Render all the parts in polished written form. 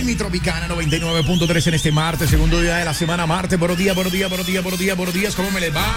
en mi Tropicana 99.3 en este martes, segundo día de la semana, martes. Buenos días, buenos días, buenos días, buenos días, buenos días. ¿Cómo me les va?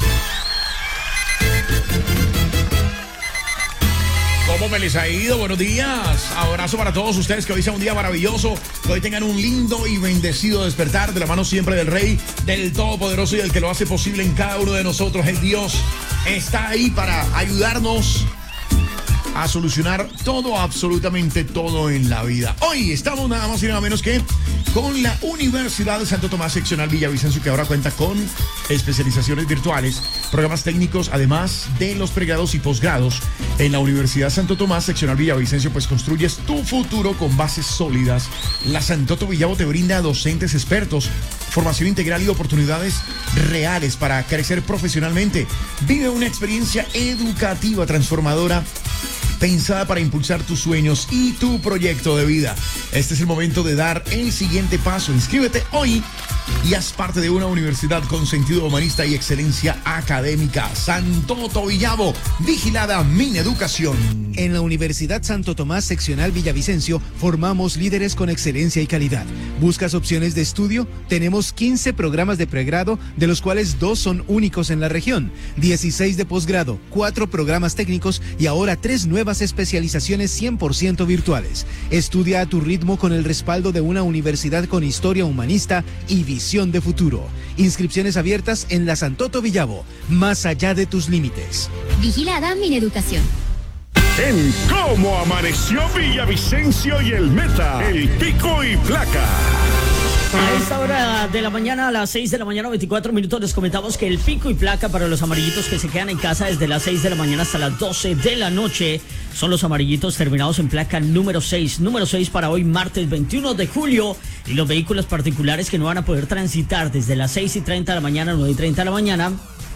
¿Cómo me les ha ido? Buenos días. Abrazo para todos ustedes, que hoy sea un día maravilloso, que hoy tengan un lindo y bendecido despertar de la mano siempre del Rey, del Todopoderoso y del que lo hace posible en cada uno de nosotros. El Dios está ahí para ayudarnos a solucionar todo, absolutamente todo en la vida. Hoy estamos nada más y nada menos que con la Universidad de Santo Tomás Seccional Villavicencio, que ahora cuenta con especializaciones virtuales, programas técnicos, además de los pregrados y posgrados. En la Universidad Santo Tomás Seccional Villavicencio, pues construyes tu futuro con bases sólidas. La Santoto Villavo te brinda docentes expertos, formación integral y oportunidades reales para crecer profesionalmente. Vive una experiencia educativa transformadora, pensada para impulsar tus sueños y tu proyecto de vida. Este es el momento de dar el siguiente paso. Inscríbete hoy y haz parte de una universidad con sentido humanista y excelencia académica. Santoto Villavo, vigilada Mineducación. En la Universidad Santo Tomás Seccional Villavicencio formamos líderes con excelencia y calidad. ¿Buscas opciones de estudio? Tenemos 15 programas de pregrado, de los cuales 2 son únicos en la región, 16 de posgrado, 4 programas técnicos y ahora 3 nuevas especializaciones 100% virtuales. Estudia a tu ritmo con el respaldo de una universidad con historia humanista y visión de futuro. Inscripciones abiertas en la Santoto Villavo, más allá de tus límites. Vigilada Mineducación. En Cómo Amaneció Villavicencio y el Meta, el pico y placa. A esta hora de la mañana, a las 6 de la mañana, 24 minutos, les comentamos que el pico y placa para los amarillitos que se quedan en casa desde las 6 de la mañana hasta las 12 de la noche son los amarillitos terminados en placa número 6. Número 6 para hoy, martes 21 de julio. Y los vehículos particulares que no van a poder transitar desde las 6:30 de la mañana, 9:30 de la mañana,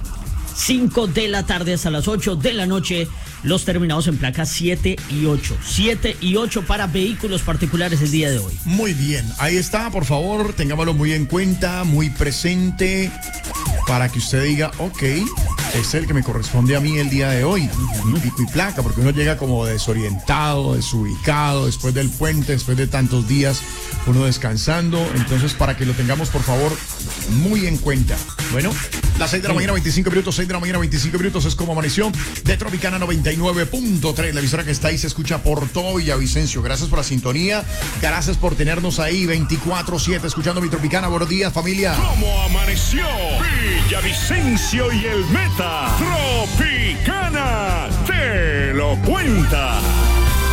5 de la tarde hasta las 8 de la noche, los terminados en placas 7 y 8. 7 y 8 para vehículos particulares el día de hoy. Muy bien, ahí está, por favor, tengámoslo muy en cuenta, muy presente, para que usted diga, ok, es el que me corresponde a mí el día de hoy, mi pico y placa, porque uno llega como desorientado, desubicado, después del puente, después de tantos días, uno descansando. Entonces, para que lo tengamos, por favor, muy en cuenta. Bueno, las 6 de la mañana, 25 minutos, 6 de la mañana, 25 minutos, es como amaneció de Tropicana 99.3, la emisora que está ahí se escucha por todo Villavicencio. Gracias por la sintonía, gracias por tenernos ahí 24/7, escuchando mi Tropicana. Buenos días, familia. Cómo Amaneció Villavicencio y el Meta, Tropicana te lo cuenta.